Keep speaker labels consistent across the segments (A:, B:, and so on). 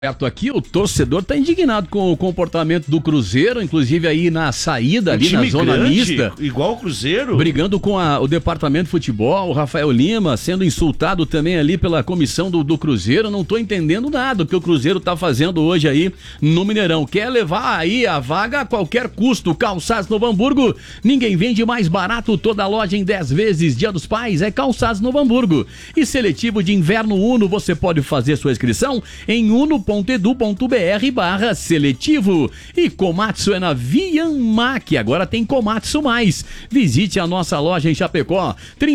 A: Aqui o torcedor tá indignado com o comportamento do Cruzeiro, inclusive aí na saída ali na zona mista.
B: Igual o Cruzeiro.
A: Brigando com o departamento de futebol, o Rafael Lima sendo insultado também ali pela comissão do Cruzeiro. Não tô entendendo nada o que o Cruzeiro tá fazendo hoje aí no Mineirão. Quer levar aí a vaga a qualquer custo. Calçados Novo Hamburgo, ninguém vende mais barato, toda loja em 10 vezes. Dia dos Pais é Calçados Novo Hamburgo. E seletivo de inverno Uno, você pode fazer sua inscrição em uno.edu.br/seletivo. E Komatsu é na Vianmac, agora tem Komatsu mais. Visite a nossa loja em Chapecó,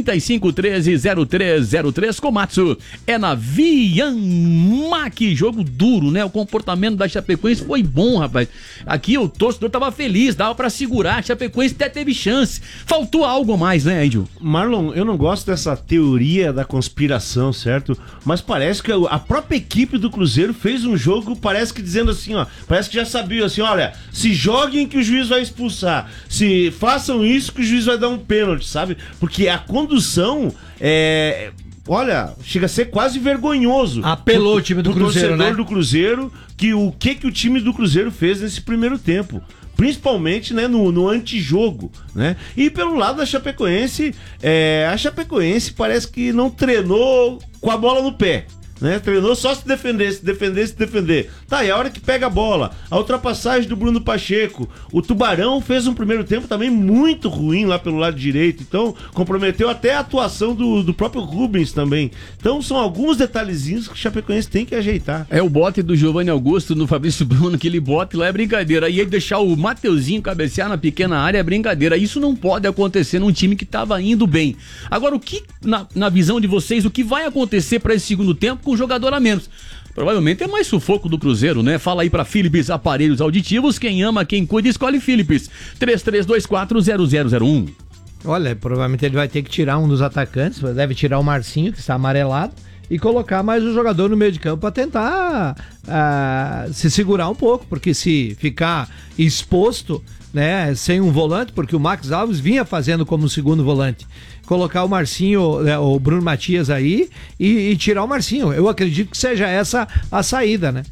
A: 3513-0303. Komatsu é na Vianmac. Jogo duro, né? O comportamento da Chapecoense foi bom, rapaz. Aqui o torcedor tava feliz, dava pra segurar, a Chapecoense até teve chance. Faltou algo mais, né, Índio?
B: Marlon, eu não gosto dessa teoria da conspiração, certo? Mas parece que a própria equipe do Cruzeiro fez um jogo, parece que dizendo assim, ó, parece que já sabia assim, olha, se joguem que o juiz vai expulsar, se façam isso que o juiz vai dar um pênalti, sabe? Porque a condução olha, chega a ser quase vergonhoso.
C: Apelou o time do Cruzeiro,
B: torcedor,
C: né?
B: do Cruzeiro, que o time do Cruzeiro fez nesse primeiro tempo. Principalmente, né, no antijogo, né? E pelo lado da Chapecoense, a Chapecoense parece que não treinou com a bola no pé, né? Treinou só se defender. Tá, e a hora que pega a bola, a ultrapassagem do Bruno Pacheco, o Tubarão fez um primeiro tempo também muito ruim lá pelo lado direito, então comprometeu até a atuação do próprio Rubens também. Então são alguns detalhezinhos que o Chapecoense tem que ajeitar.
A: É o bote do Giovanni Augusto no Fabrício Bruno, que ele bote lá é brincadeira, e aí deixar o Mateuzinho cabecear na pequena área é brincadeira. Isso não pode acontecer num time que tava indo bem. Agora, o que, na visão de vocês, o que vai acontecer para esse segundo tempo com um jogador a menos? Provavelmente é mais sufoco do Cruzeiro, né? Fala aí pra Philips Aparelhos Auditivos, quem ama, quem cuida, escolhe Philips. 33240001.
C: Olha, provavelmente ele vai ter que tirar um dos atacantes, deve tirar o Marcinho, que está amarelado, e colocar mais um jogador no meio de campo para tentar se segurar um pouco, porque se ficar exposto, né, sem um volante, porque o Max Alves vinha fazendo como segundo volante, colocar o Marcinho, o Bruno Matias aí e tirar o Marcinho. Eu acredito que seja essa a saída, né?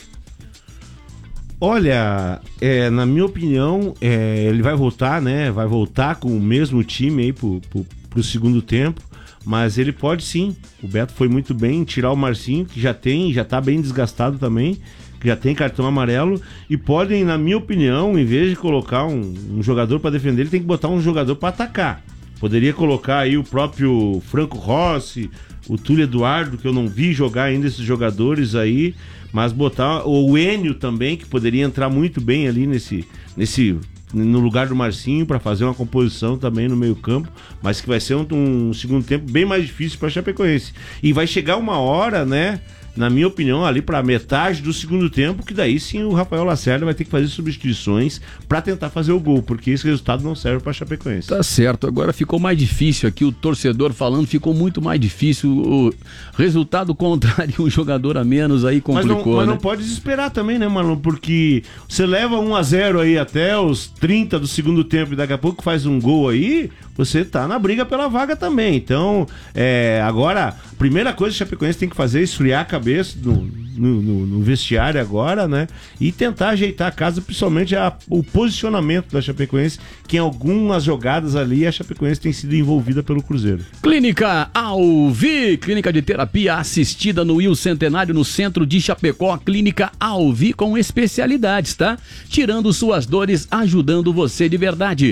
B: Olha, na minha opinião, ele vai voltar, né? Vai voltar com o mesmo time aí pro segundo tempo, mas ele pode sim. O Beto foi muito bem, tirar o Marcinho, que já tá bem desgastado também, que já tem cartão amarelo, e podem, na minha opinião, em vez de colocar um jogador para defender, ele tem que botar um jogador para atacar. Poderia colocar aí o próprio Franco Rossi, o Túlio Eduardo, que eu não vi jogar ainda esses jogadores aí, mas botar o Enio também, que poderia entrar muito bem ali no lugar do Marcinho, para fazer uma composição também no meio campo, mas que vai ser um segundo tempo bem mais difícil para a Chapecoense. E vai chegar uma hora, né, na minha opinião, ali para metade do segundo tempo, que daí sim o Rafael Lacerda vai ter que fazer substituições para tentar fazer o gol, porque esse resultado não serve para a Chapecoense.
A: Tá certo, agora ficou mais difícil aqui, o torcedor falando, ficou muito mais difícil, o resultado contrário, um jogador a menos aí complicou.
B: Mas não pode desesperar também, né, Marlon, porque você leva 1-0 aí até os 30 do segundo tempo e daqui a pouco faz um gol aí, você tá na briga pela vaga também. Então, agora, a primeira coisa que a Chapecoense tem que fazer é esfriar a cabeça no vestiário agora, né? E tentar ajeitar a casa, principalmente o posicionamento da Chapecoense, que em algumas jogadas ali a Chapecoense tem sido envolvida pelo Cruzeiro.
A: Clínica Alvi, clínica de terapia assistida no Rio Centenário, no centro de Chapecó. Clínica Alvi com especialidades, tá? Tirando suas dores, ajudando você de verdade.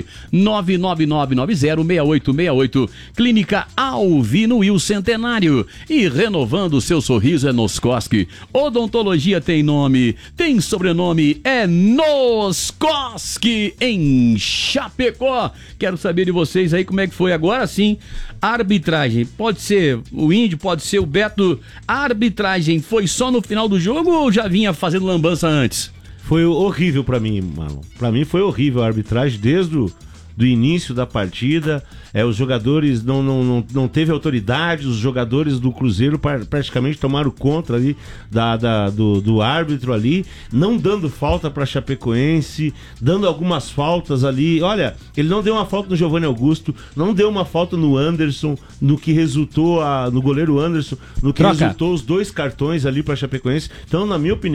A: 999906868. Clínica Alvi no Rio Centenário. E renovando seu sorriso é Noscoski. Odontologia tem nome, tem sobrenome, é Noscoski em Chapecó. Quero saber de vocês aí como é que foi. Agora sim, a arbitragem, pode ser o Índio, pode ser o Beto. A arbitragem foi só no final do jogo ou já vinha fazendo lambança antes?
B: Foi horrível pra mim, Marlon. Pra mim foi horrível a arbitragem desde do início da partida. Os jogadores não teve autoridade, os jogadores do Cruzeiro praticamente tomaram conta ali do árbitro ali, não dando falta para Chapecoense, dando algumas faltas ali. Olha, ele não deu uma falta no Giovanni Augusto, não deu uma falta no Anderson, no que resultou no goleiro Anderson, no que resultou os 2 cartões ali para Chapecoense. Então, na minha opinião,